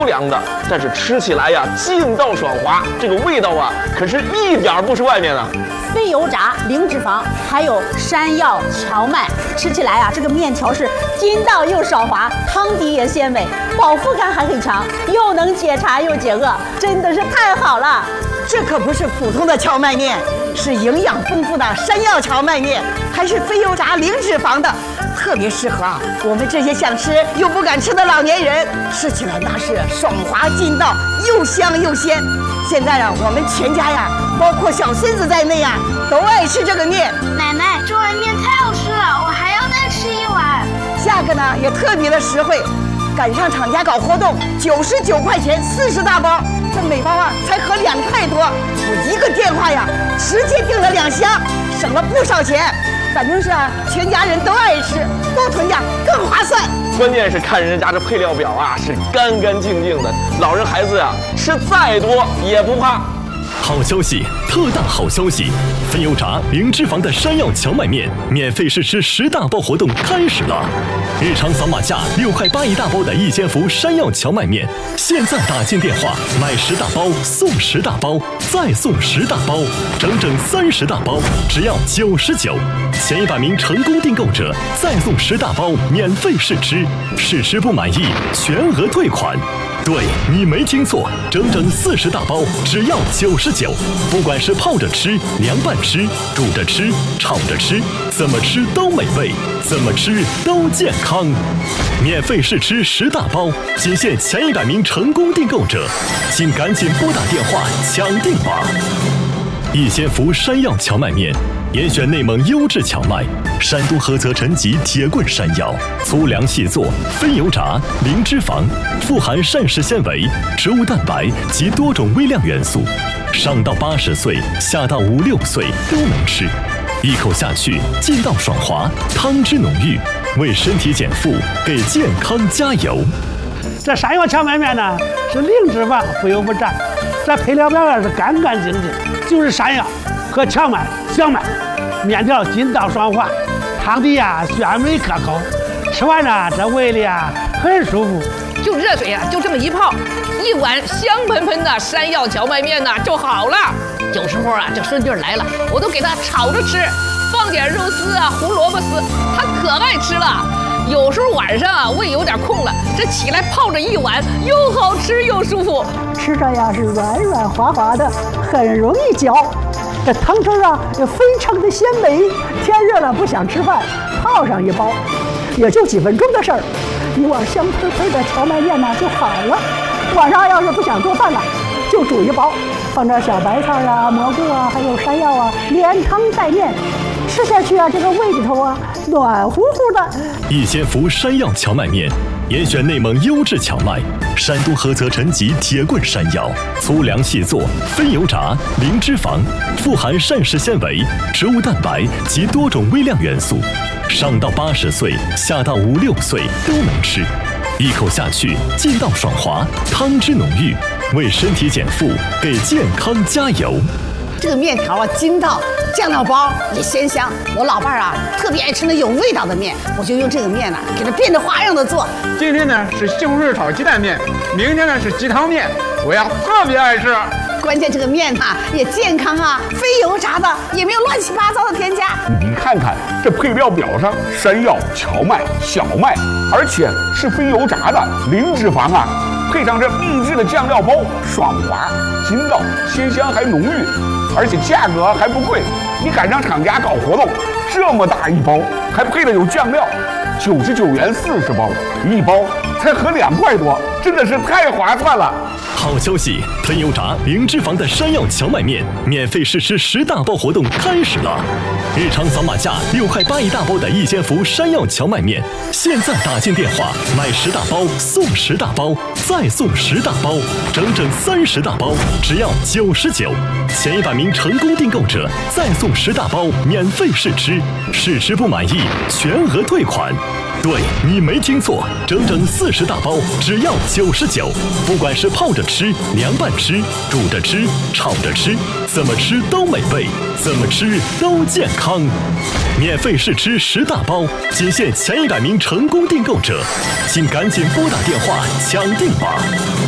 凉的，但是吃起来呀劲道爽滑，这个味道啊可是一点不是外面啊。 非油炸、零脂肪，还有山药、荞麦，吃起来啊这个面条是筋道又爽滑，汤底也鲜美，饱腹感还很强，又能解馋又解饿，真的是太好了。 这可不是普通的荞麦面，是营养丰富的山药荞麦面，还是非油炸、零脂肪的，特别适合我们这些想吃又不敢吃的老年人，吃起来那是爽滑劲道，又香又鲜。现在我们全家包括小孙子在内都爱吃这个面。 奶奶，这碗面太好吃了，我还要再吃一碗。 价格也特别的实惠，赶上厂家搞活动，99块钱40大包，这每包才合2块多。我一个电话直接订了2箱，省了不少钱。反正是全家人都爱吃，多囤点更划算。 关键是看人家这配料表是干干净净的，老人孩子吃再多也不怕。 好消息，特大好消息！非油炸、零脂肪的山药荞麦面免费试吃10大包活动开始了！日常扫码价6块8一大包的一千福山药荞麦面，现在打进电话买10大包送10大包，再送10大包，整整30大包，只要99。前100名成功订购者再送10大包免费试吃，试吃不满意全额退款。对，你没听错，整整40大包，只要99。不管是泡着吃、凉拌吃、煮着吃、炒着吃，怎么吃都美味，怎么吃都健康。免费试吃10大包，仅限前100名成功订购者，请赶紧拨打电话抢订吧！一千福山药荞麦面，严选内蒙优质荞麦，山东菏泽陈集铁棍山药，粗粮细做，非油炸，零脂肪，富含膳食纤维、植物蛋白及多种微量元素，上到80岁，下到5、6岁都能吃，一口下去劲道爽滑，汤汁浓郁，为身体减负，给健康加油。 这山药荞麦面呢是零脂肪，不油不炸，这配料表是干干净净，就是山药和荞麦、小麦，面条筋道爽滑，汤底鲜美可口，吃完这胃里很舒服。 就热水就这么一泡，一碗香喷喷的山药荞麦面就好了。有时候这顺劲来了，我都给它炒着吃，放点肉丝胡萝卜丝，它可爱吃了。有时候晚上胃有点空了，这起来泡着一碗，又好吃又舒服， 吃着是软软滑滑的，很容易嚼。这汤汁也非常的鲜美。天热了不想吃饭，泡上一包，也就几分钟的事儿，一碗香喷喷的荞麦面就好了。晚上要是不想做饭了，就煮一包，放点小白菜蘑菇还有山药连汤带面，吃下去这个胃里头暖乎乎的。 一千福山药荞麦面，严选内蒙优质荞麦，山东菏泽陈集铁棍山药，粗粮细做，非油炸，零脂肪，富含膳食纤维、植物蛋白及多种微量元素，上到80岁，下到5、6岁都能吃，一口下去劲道爽滑，汤汁浓郁，为身体减负，给健康加油。 这个面条筋道，酱料包也鲜香。我老伴儿特别爱吃那有味道的面，我就用这个面给它变着花样的做。 今天呢是西红柿炒鸡蛋面，明天呢是鸡汤面，我特别爱吃。 关键这个面也健康非油炸的，也没有乱七八糟的添加。 你看看这配料表上，山药、荞麦、小麦，而且是非油炸的，零脂肪配上这秘制的酱料包，爽滑、筋道、鲜香还浓郁，而且价格还不贵。你赶上厂家搞活动，这么大一包，还配了有酱料，99元40包，一包才合2块多，真的是太划算了。 好消息，非油炸、零脂肪的山药荞麦面免费试吃10大包活动开始了！日常扫码价6块8一大包的一千福山药荞麦面，现在打进电话买10大包送10大包，再送10大包，整整30大包，只要99。前100名成功订购者再送10大包免费试吃，试吃不满意全额退款。对，你没听错，整整40大包，只要99。不管是泡着吃、凉拌吃、煮着吃、炒着吃，怎么吃都美味，怎么吃都健康。免费试吃10大包，仅限前100名成功订购者，请赶紧拨打电话抢订吧。